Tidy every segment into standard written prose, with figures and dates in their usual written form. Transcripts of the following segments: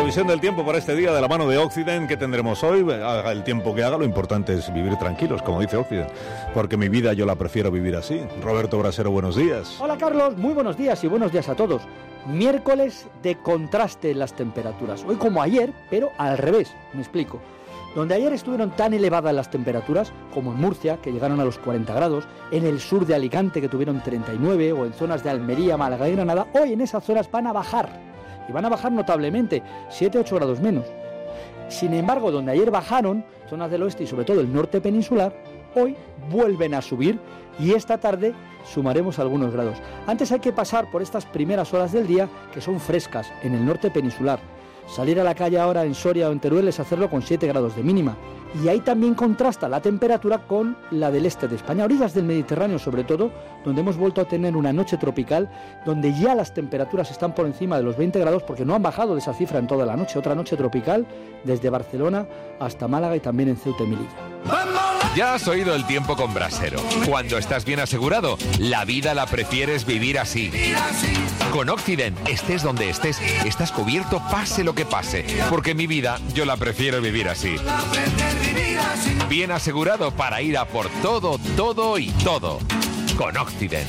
previsión del tiempo para este día de la mano de Occident. ¿Qué tendremos hoy? Haga el tiempo que haga, lo importante es vivir tranquilos, como dice Occident, porque mi vida yo la prefiero vivir así. Roberto Brasero, buenos días. Hola Carlos, muy buenos días y buenos días a todos. Miércoles de contraste en las temperaturas. Hoy como ayer, pero al revés, me explico. Donde ayer estuvieron tan elevadas las temperaturas, como en Murcia, que llegaron a los 40 grados, en el sur de Alicante, que tuvieron 39, o en zonas de Almería, Málaga y Granada, hoy en esas zonas van a bajar. Y van a bajar notablemente, 7-8 grados menos. Sin embargo, donde ayer bajaron, zonas del oeste y sobre todo el norte peninsular, hoy vuelven a subir y esta tarde sumaremos algunos grados. Antes hay que pasar por estas primeras horas del día, que son frescas, en el norte peninsular. Salir a la calle ahora en Soria o en Teruel es hacerlo con 7 grados de mínima. Y ahí también contrasta la temperatura con la del este de España, orillas del Mediterráneo sobre todo, donde hemos vuelto a tener una noche tropical, donde ya las temperaturas están por encima de los 20 grados porque no han bajado de esa cifra en toda la noche. Otra noche tropical desde Barcelona hasta Málaga y también en Ceuta y Melilla. Ya has oído el tiempo con Brasero. Cuando estás bien asegurado, la vida la prefieres vivir así. Con Occident, estés donde estés, estás cubierto pase lo que pase, porque mi vida yo la prefiero vivir así. Bien asegurado para ir a por todo, todo y todo. Con Occident.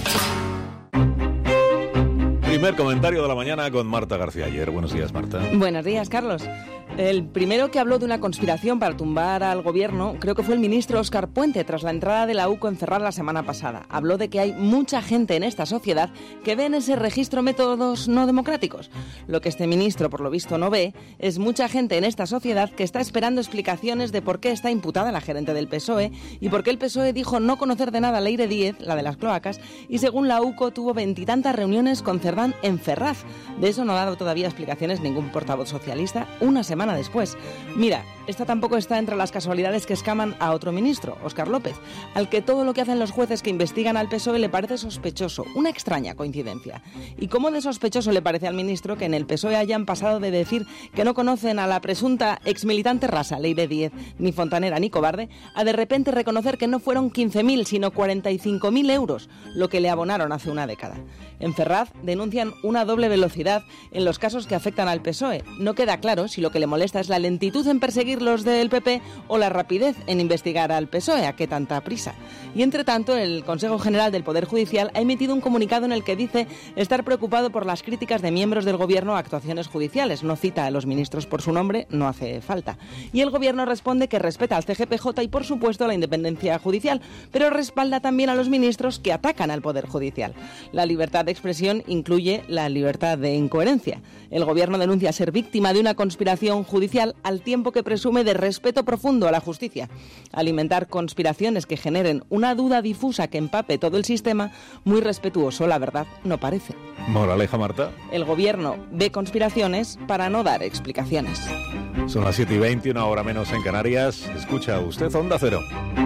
Primer comentario de la mañana con Marta García Ayer. Buenos días, Marta. Buenos días, Carlos. El primero que habló de una conspiración para tumbar al gobierno creo que fue el ministro Óscar Puente tras la entrada de la UCO en Ferraz la semana pasada. Habló de que hay mucha gente en esta sociedad que ve en ese registro métodos no democráticos. Lo que este ministro, por lo visto, no ve es mucha gente en esta sociedad que está esperando explicaciones de por qué está imputada la gerente del PSOE y por qué el PSOE dijo no conocer de nada a Leire Díez, la de las cloacas, y según la UCO tuvo 20 y tantas reuniones con Cerdán en Ferraz. De eso no ha dado todavía explicaciones ningún portavoz socialista una semana después. Mira, esta tampoco está entre las casualidades que escaman a otro ministro, Óscar López, al que todo lo que hacen los jueces que investigan al PSOE le parece sospechoso, una extraña coincidencia. ¿Y cómo de sospechoso le parece al ministro que en el PSOE hayan pasado de decir que no conocen a la presunta exmilitante rasa, Leire Díez, ni fontanera ni cobarde, a de repente reconocer que no fueron 15.000 sino 45.000 euros lo que le abonaron hace una década? En Ferraz denuncian una doble velocidad en los casos que afectan al PSOE. No queda claro si lo que le molesta es la lentitud en perseguir los del PP o la rapidez en investigar al PSOE. ¿A qué tanta prisa? Y entre tanto, el Consejo General del Poder Judicial ha emitido un comunicado en el que dice estar preocupado por las críticas de miembros del Gobierno a actuaciones judiciales. No cita a los ministros por su nombre, no hace falta. Y el Gobierno responde que respeta al CGPJ y, por supuesto, la independencia judicial, pero respalda también a los ministros que atacan al Poder Judicial. La libertad de expresión incluye la libertad de incoherencia. El Gobierno denuncia ser víctima de una conspiración judicial al tiempo que presume de respeto profundo a la justicia. Alimentar conspiraciones que generen una duda difusa que empape todo el sistema, muy respetuoso, la verdad, no parece. Moraleja, Marta. El Gobierno ve conspiraciones para no dar explicaciones. Son las 7:20, una hora menos en Canarias. Escucha usted Onda Cero.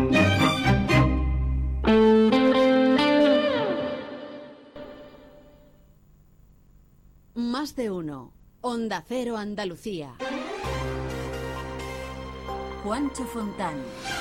Más de uno. Onda Cero Andalucía. Juancho Fontán.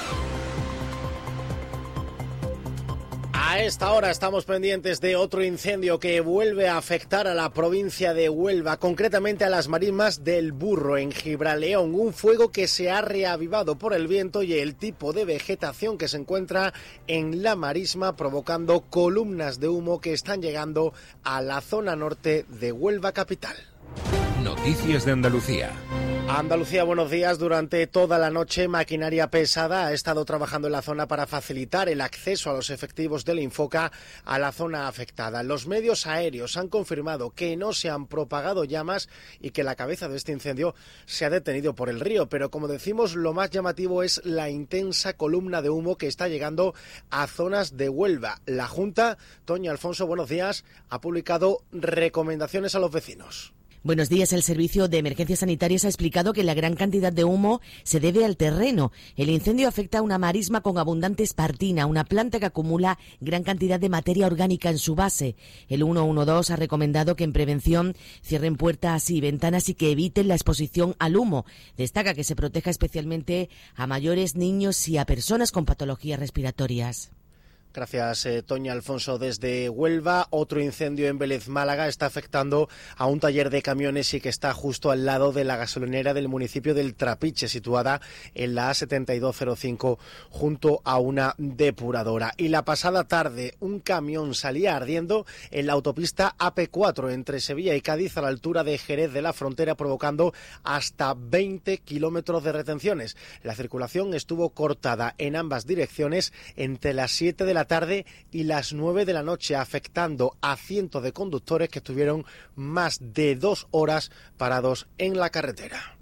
A esta hora estamos pendientes de otro incendio que vuelve a afectar a la provincia de Huelva, concretamente a las marismas del Burro, en Gibraleón. Un fuego que se ha reavivado por el viento y el tipo de vegetación que se encuentra en la marisma, provocando columnas de humo que están llegando a la zona norte de Huelva capital. Noticias de Andalucía. Andalucía, buenos días. Durante toda la noche, maquinaria pesada ha estado trabajando en la zona para facilitar el acceso a los efectivos del Infoca a la zona afectada. Los medios aéreos han confirmado que no se han propagado llamas y que la cabeza de este incendio se ha detenido por el río. Pero, como decimos, lo más llamativo es la intensa columna de humo que está llegando a zonas de Huelva. La Junta, Toño Alfonso, buenos días, ha publicado recomendaciones a los vecinos. Buenos días. El Servicio de Emergencias Sanitarias ha explicado que la gran cantidad de humo se debe al terreno. El incendio afecta a una marisma con abundante espartina, una planta que acumula gran cantidad de materia orgánica en su base. El 112 ha recomendado que en prevención cierren puertas y ventanas y que eviten la exposición al humo. Destaca que se proteja especialmente a mayores, niños y a personas con patologías respiratorias. Gracias, Toña Alfonso, desde Huelva. Otro incendio en Vélez, Málaga, está afectando a un taller de camiones y que está justo al lado de la gasolinera del municipio del Trapiche, situada en la A7205, junto a una depuradora. Y la pasada tarde, un camión salía ardiendo en la autopista AP4 entre Sevilla y Cádiz, a la altura de Jerez de la Frontera, provocando hasta 20 kilómetros de retenciones. La circulación estuvo cortada en ambas direcciones entre las 7 de la tarde y las 9 de la noche, afectando a cientos de conductores que estuvieron más de 2 horas parados en la carretera.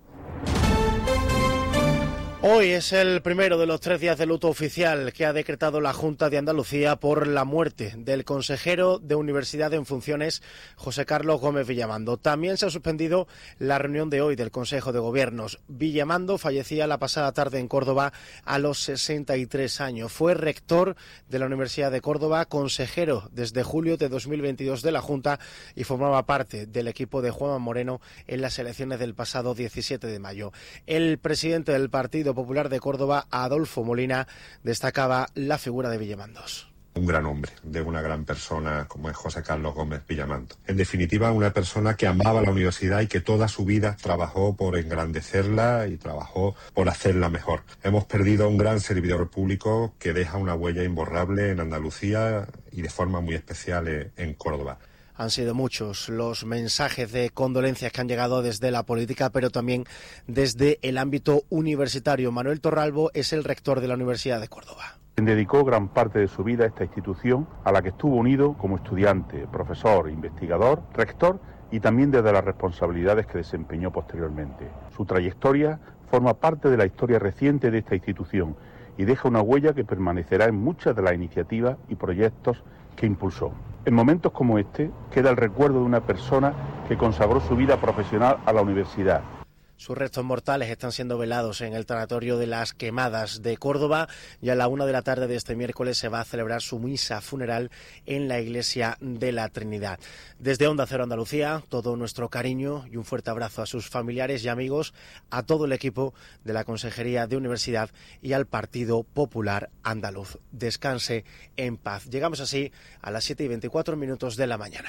Hoy es el primero de los 3 días de luto oficial que ha decretado la Junta de Andalucía por la muerte del consejero de Universidad en funciones, José Carlos Gómez Villamando. También se ha suspendido la reunión de hoy del Consejo de Gobiernos. Villamando fallecía la pasada tarde en Córdoba a los 63 años. Fue rector de la Universidad de Córdoba, consejero desde julio de 2022 de la Junta y formaba parte del equipo de Juanma Moreno en las elecciones del pasado 17 de mayo. El presidente del Partido Popular de Córdoba, Adolfo Molina, destacaba la figura de Villamandos. Un gran hombre, de una gran persona como es José Carlos Gómez Villamando. En definitiva, una persona que amaba la universidad y que toda su vida trabajó por engrandecerla y trabajó por hacerla mejor. Hemos perdido a un gran servidor público que deja una huella imborrable en Andalucía y de forma muy especial en Córdoba. Han sido muchos los mensajes de condolencias que han llegado desde la política, pero también desde el ámbito universitario. Manuel Torralbo es el rector de la Universidad de Córdoba. Dedicó gran parte de su vida a esta institución, a la que estuvo unido como estudiante, profesor, investigador, rector y también desde las responsabilidades que desempeñó posteriormente. Su trayectoria forma parte de la historia reciente de esta institución y deja una huella que permanecerá en muchas de las iniciativas y proyectos que impulsó. En momentos como este, queda el recuerdo de una persona que consagró su vida profesional a la universidad. Sus restos mortales están siendo velados en el tanatorio de Las Quemadas de Córdoba y a la 1 de la tarde de este miércoles se va a celebrar su misa funeral en la iglesia de la Trinidad. Desde Onda Cero Andalucía, todo nuestro cariño y un fuerte abrazo a sus familiares y amigos, a todo el equipo de la Consejería de Universidad y al Partido Popular Andaluz. Descanse en paz. Llegamos así a las 7:24 de la mañana.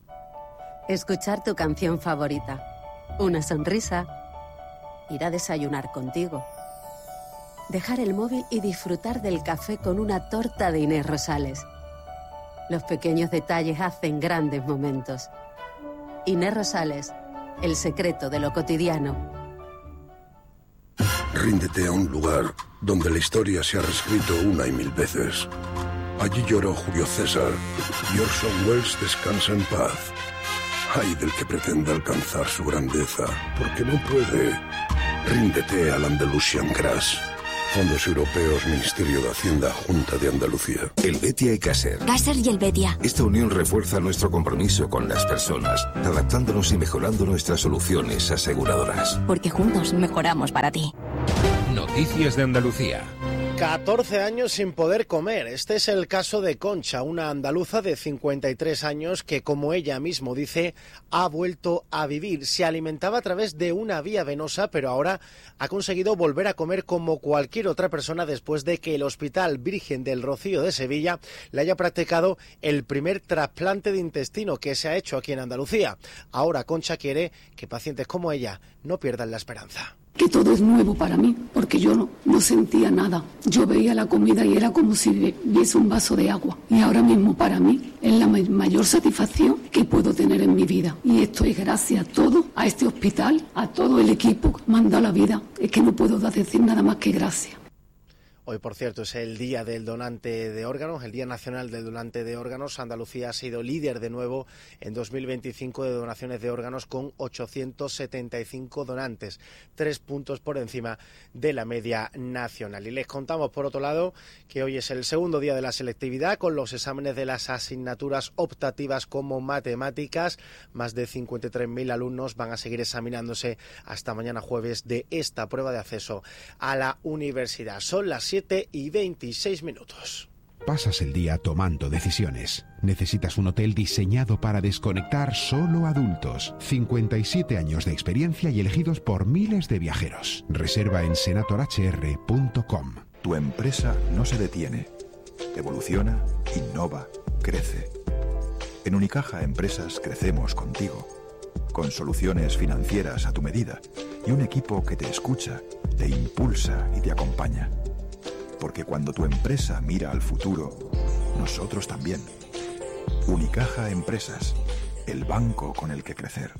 Escuchar tu canción favorita, una sonrisa, ir a desayunar contigo, dejar el móvil y disfrutar del café con una torta de Inés Rosales. Los pequeños detalles hacen grandes momentos. Inés Rosales, el secreto de lo cotidiano. Ríndete a un lugar donde la historia se ha reescrito 1 y 1000 veces. Allí lloró Julio César y Orson Welles descansa en paz. Ay del que pretenda alcanzar su grandeza, porque no puede. Ríndete al Andalusian Crash. Fondos Europeos, Ministerio de Hacienda, Junta de Andalucía. El Betia y Caser. Caser y el Betia. Esta unión refuerza nuestro compromiso con las personas, adaptándonos y mejorando nuestras soluciones aseguradoras. Porque juntos mejoramos para ti. Noticias de Andalucía. 14 años sin poder comer. Este es el caso de Concha, una andaluza de 53 años que, como ella mismo dice, ha vuelto a vivir. Se alimentaba a través de una vía venosa, pero ahora ha conseguido volver a comer como cualquier otra persona después de que el Hospital Virgen del Rocío de Sevilla le haya practicado el primer trasplante de intestino que se ha hecho aquí en Andalucía. Ahora Concha quiere que pacientes como ella no pierdan la esperanza. Que todo es nuevo para mí, porque yo no sentía nada. Yo veía la comida y era como si viese un vaso de agua. Y ahora mismo para mí es la mayor satisfacción que puedo tener en mi vida. Y esto es gracias a todo, a este hospital, a todo el equipo que me han dado la vida. Es que no puedo decir nada más que gracias. Hoy, por cierto, es el Día del Donante de Órganos, el Día Nacional del Donante de Órganos. Andalucía ha sido líder de nuevo en 2025 de donaciones de órganos con 875 donantes, 3 puntos por encima de la media nacional. Y les contamos, por otro lado, que hoy es el segundo día de la selectividad con los exámenes de las asignaturas optativas como matemáticas. Más de 53.000 alumnos van a seguir examinándose hasta mañana jueves de esta prueba de acceso a la universidad. Son las 7:26. Pasas el día tomando decisiones. Necesitas un hotel diseñado para desconectar solo adultos. 57 años de experiencia y elegidos por miles de viajeros. Reserva en senatorhr.com. Tu empresa no se detiene. Evoluciona, innova, crece. En Unicaja Empresas crecemos contigo, con soluciones financieras a tu medida y un equipo que te escucha, te impulsa y te acompaña. Porque cuando tu empresa mira al futuro, nosotros también. Unicaja Empresas, el banco con el que crecer.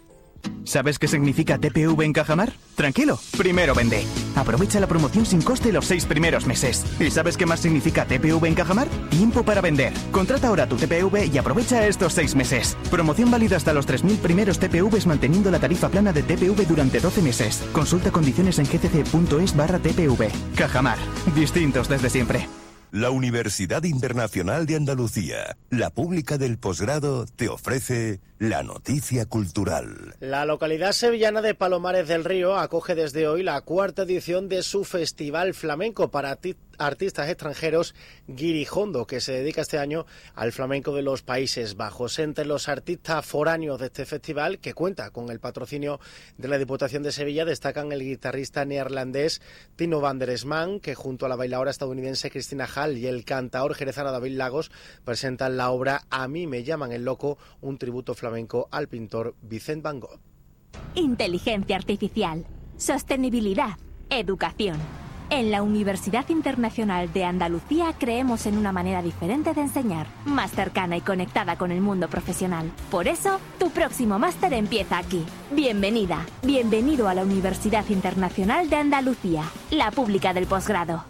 ¿Sabes qué significa TPV en Cajamar? Tranquilo, primero vende. Aprovecha la promoción sin coste los 6 primeros meses. ¿Y sabes qué más significa TPV en Cajamar? Tiempo para vender. Contrata ahora tu TPV y aprovecha estos 6 meses. Promoción válida hasta los 3.000 primeros TPVs manteniendo la tarifa plana de TPV durante 12 meses. Consulta condiciones en gcc.es/TPV. Cajamar, distintos desde siempre. La Universidad Internacional de Andalucía, la pública del posgrado, te ofrece la noticia cultural. La localidad sevillana de Palomares del Río acoge desde hoy la 4ª edición de su Festival Flamenco para artistas extranjeros Guirijondo, que se dedica este año al flamenco de los Países Bajos. Entre los artistas foráneos de este festival, que cuenta con el patrocinio de la Diputación de Sevilla, destacan el guitarrista neerlandés Tino van der Sman, que junto a la bailaora estadounidense Cristina Hall y el cantaor jerezano David Lagos presentan la obra A mí me llaman el loco, un tributo flamenco al pintor Vicent Van Gogh. Inteligencia artificial, sostenibilidad, educación. En la Universidad Internacional de Andalucía creemos en una manera diferente de enseñar, más cercana y conectada con el mundo profesional. Por eso, tu próximo máster empieza aquí. Bienvenida, bienvenido a la Universidad Internacional de Andalucía, la pública del posgrado.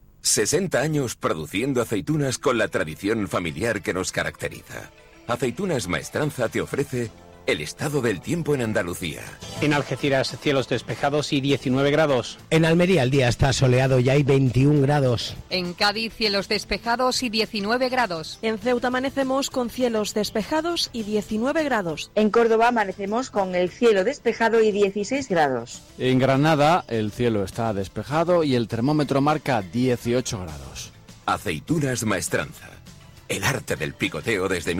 60 años produciendo aceitunas con la tradición familiar que nos caracteriza. Aceitunas Maestranza te ofrece el estado del tiempo en Andalucía. En Algeciras, cielos despejados y 19 grados. En Almería el día está soleado y hay 21 grados. En Cádiz, cielos despejados y 19 grados. En Ceuta amanecemos con cielos despejados y 19 grados. En Córdoba amanecemos con el cielo despejado y 16 grados. En Granada el cielo está despejado y el termómetro marca 18 grados. Aceitunas Maestranza. El arte del picoteo desde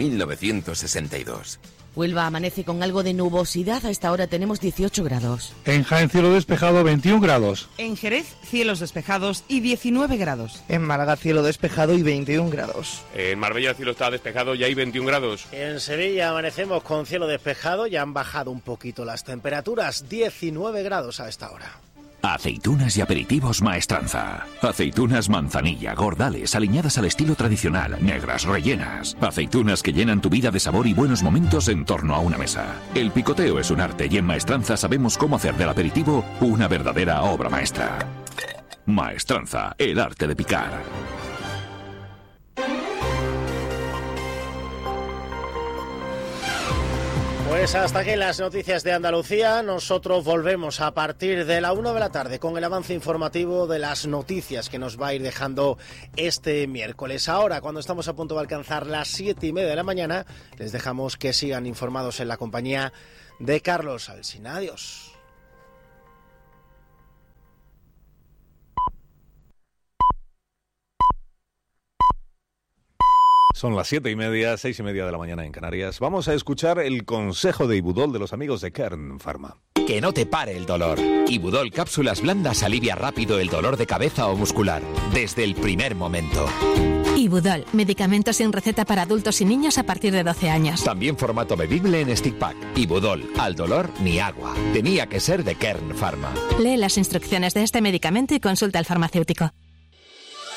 1962. Huelva amanece con algo de nubosidad, a esta hora tenemos 18 grados. En Jaén cielo despejado, 21 grados. En Jerez cielos despejados y 19 grados. En Málaga cielo despejado y 21 grados. En Marbella el cielo está despejado y hay 21 grados. En Sevilla amanecemos con cielo despejado y han bajado un poquito las temperaturas, 19 grados a esta hora. Aceitunas y aperitivos Maestranza. Aceitunas manzanilla, gordales, aliñadas al estilo tradicional, negras, rellenas. Aceitunas que llenan tu vida de sabor y buenos momentos en torno a una mesa. El picoteo es un arte y en Maestranza sabemos cómo hacer del aperitivo una verdadera obra maestra. Maestranza, el arte de picar. Pues hasta aquí las noticias de Andalucía. Nosotros volvemos a partir de la 1 de la tarde con el avance informativo de las noticias que nos va a ir dejando este miércoles. Ahora, cuando estamos a punto de alcanzar las 7:30 de la mañana, les dejamos que sigan informados en la compañía de Carlos Alsina. Adiós. Son las 7:30, 6:30 de la mañana en Canarias. Vamos a escuchar el consejo de Ibudol de los amigos de Kern Pharma. Que no te pare el dolor. Ibudol cápsulas blandas alivia rápido el dolor de cabeza o muscular, desde el primer momento. Ibudol, medicamentos sin receta para adultos y niños a partir de 12 años. También formato bebible en stick pack. Ibudol, al dolor ni agua. Tenía que ser de Kern Pharma. Lee las instrucciones de este medicamento y consulta al farmacéutico.